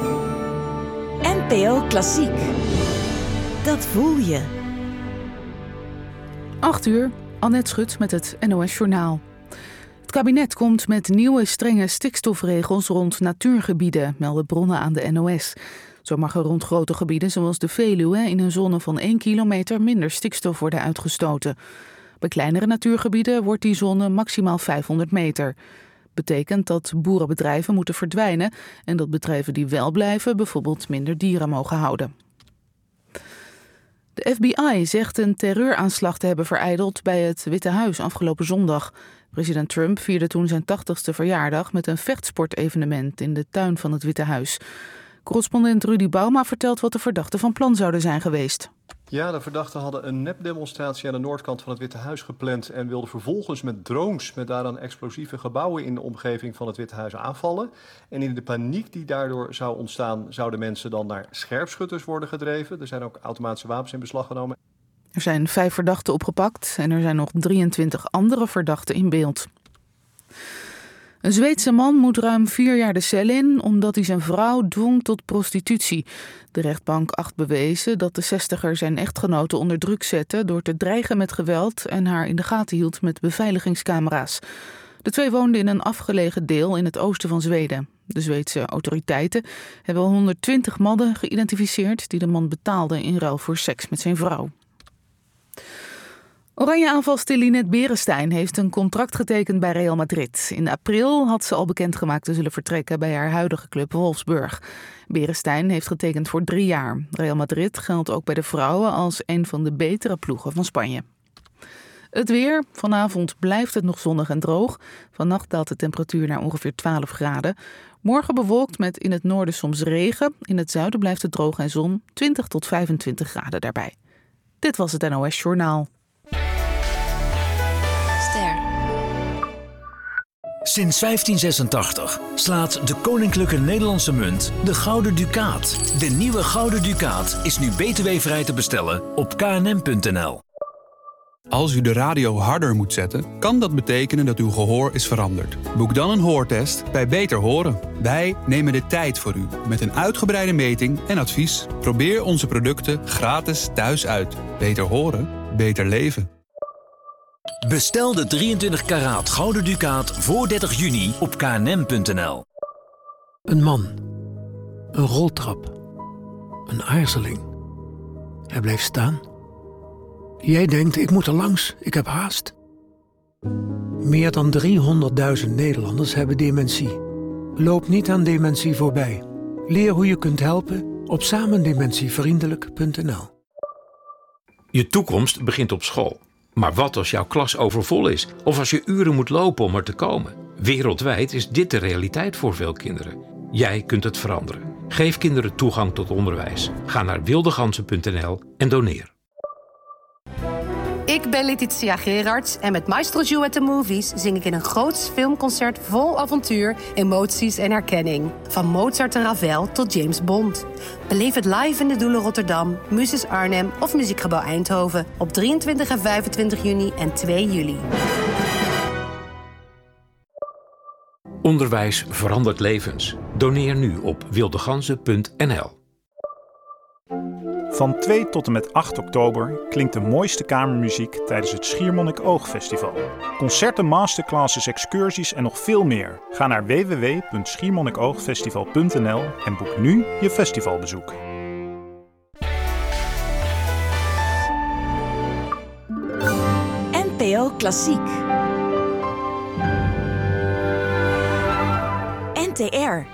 NPO Klassiek. Dat voel je. 8:00, Annette Schut met het NOS Journaal. Het kabinet komt met nieuwe strenge stikstofregels rond natuurgebieden, melden bronnen aan de NOS. Zo mag er rond grote gebieden zoals de Veluwe in een zone van 1 kilometer minder stikstof worden uitgestoten. Bij kleinere natuurgebieden wordt die zone maximaal 500 meter. Betekent dat boerenbedrijven moeten verdwijnen en dat bedrijven die wel blijven bijvoorbeeld minder dieren mogen houden. De FBI zegt een terreuraanslag te hebben verijdeld bij het Witte Huis afgelopen zondag. President Trump vierde toen zijn 80ste verjaardag met een vechtsportevenement in de tuin van het Witte Huis. Correspondent Rudy Bauma vertelt wat de verdachten van plan zouden zijn geweest. Ja, de verdachten hadden een nepdemonstratie aan de noordkant van het Witte Huis gepland en wilden vervolgens met drones met daaraan explosieve gebouwen in de omgeving van het Witte Huis aanvallen. En in de paniek die daardoor zou ontstaan, zouden mensen dan naar scherpschutters worden gedreven. Er zijn ook automatische wapens in beslag genomen. Er zijn 5 verdachten opgepakt en er zijn nog 23 andere verdachten in beeld. Een Zweedse man moet ruim 4 jaar de cel in omdat hij zijn vrouw dwong tot prostitutie. De rechtbank acht bewezen dat de 60er zijn echtgenote onder druk zette door te dreigen met geweld en haar in de gaten hield met beveiligingscamera's. De twee woonden in een afgelegen deel in het oosten van Zweden. De Zweedse autoriteiten hebben 120 mannen geïdentificeerd die de man betaalden in ruil voor seks met zijn vrouw. Oranje-aanvalster Linette Beresteyn heeft een contract getekend bij Real Madrid. In april had ze al bekendgemaakt te zullen vertrekken bij haar huidige club Wolfsburg. Beresteyn heeft getekend voor 3 jaar. Real Madrid geldt ook bij de vrouwen als een van de betere ploegen van Spanje. Het weer. Vanavond blijft het nog zonnig en droog. Vannacht daalt de temperatuur naar ongeveer 12 graden. Morgen bewolkt met in het noorden soms regen. In het zuiden blijft het droog en zon. 20 tot 25 graden daarbij. Dit was het NOS Journaal. Sinds 1586 slaat de Koninklijke Nederlandse Munt de Gouden Ducaat. De nieuwe Gouden Ducaat is nu btw-vrij te bestellen op knm.nl. Als u de radio harder moet zetten, kan dat betekenen dat uw gehoor is veranderd. Boek dan een hoortest bij Beter Horen. Wij nemen de tijd voor u met een uitgebreide meting en advies. Probeer onze producten gratis thuis uit. Beter horen, beter leven. Bestel de 23 karaat Gouden Ducaat voor 30 juni op knm.nl. Een man. Een roltrap. Een aarzeling. Hij bleef staan. Jij denkt, ik moet er langs, ik heb haast. Meer dan 300.000 Nederlanders hebben dementie. Loop niet aan dementie voorbij. Leer hoe je kunt helpen op samendementievriendelijk.nl. Je toekomst begint op school. Maar wat als jouw klas overvol is? Of als je uren moet lopen om er te komen? Wereldwijd is dit de realiteit voor veel kinderen. Jij kunt het veranderen. Geef kinderen toegang tot onderwijs. Ga naar wildegansen.nl en doneer. Ik ben Letitia Gerards en met Maestro Joe at the Movies zing ik in een groots filmconcert vol avontuur, emoties en herkenning. Van Mozart en Ravel tot James Bond. Beleef het live in de Doelen Rotterdam, Muses Arnhem of Muziekgebouw Eindhoven op 23 en 25 juni en 2 juli. Onderwijs verandert levens. Doneer nu op wildegansen.nl. Van 2 tot en met 8 oktober klinkt de mooiste kamermuziek tijdens het Schiermonnikoog-festival. Concerten, masterclasses, excursies en nog veel meer. Ga naar www.schiermonnikoogfestival.nl en boek nu je festivalbezoek. NPO Klassiek. NTR.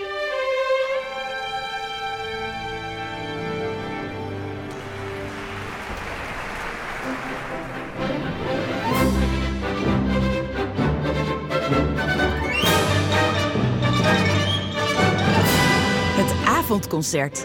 Avondconcert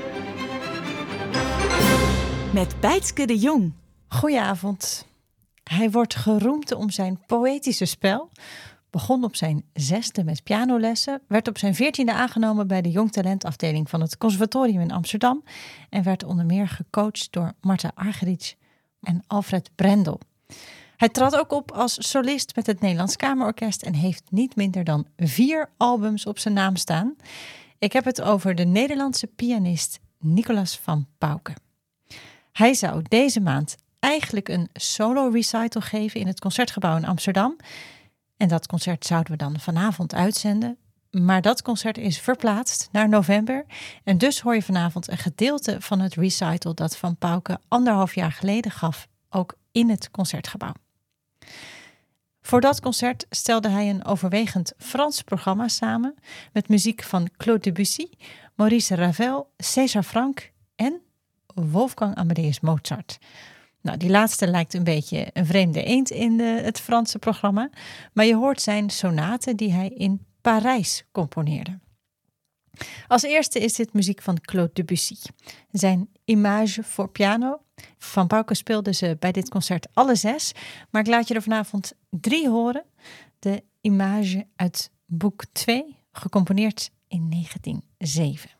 met Bijtske de Jong. Goedenavond. Hij wordt geroemd om zijn poëtische spel. Begon op zijn 6e met pianolessen. Werd op zijn 14e aangenomen bij de jongtalentafdeling van het Conservatorium in Amsterdam. En werd onder meer gecoacht door Marta Argerich en Alfred Brendel. Hij trad ook op als solist met het Nederlands Kamerorkest en heeft niet minder dan 4 albums op zijn naam staan. Ik heb het over de Nederlandse pianist Nicolas van Pauwke. Hij zou deze maand eigenlijk een solo recital geven in het Concertgebouw in Amsterdam. En dat concert zouden we dan vanavond uitzenden. Maar dat concert is verplaatst naar november. En dus hoor je vanavond een gedeelte van het recital dat Van Pauwke 1,5 jaar geleden gaf, ook in het Concertgebouw. Voor dat concert stelde hij een overwegend Frans programma samen met muziek van Claude Debussy, Maurice Ravel, César Franck en Wolfgang Amadeus Mozart. Nou, die laatste lijkt een beetje een vreemde eend in het Franse programma, maar je hoort zijn sonaten die hij in Parijs componeerde. Als eerste is dit muziek van Claude Debussy. Zijn Image voor piano. Van Pauwke speelde ze bij dit concert alle 6, maar ik laat je er vanavond 3 horen. De Image uit boek 2, gecomponeerd in 1907.